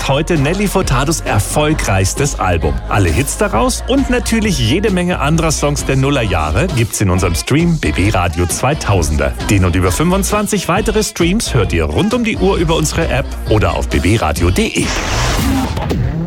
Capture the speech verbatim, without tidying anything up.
ist heute Nelly Furtados erfolgreichstes Album. Alle Hits daraus und natürlich jede Menge anderer Songs der Nullerjahre gibt's in unserem Stream B B Radio zweitausender. Den und über fünfundzwanzig weitere Streams hört ihr rund um die Uhr über unsere App oder auf b b radio punkt d e.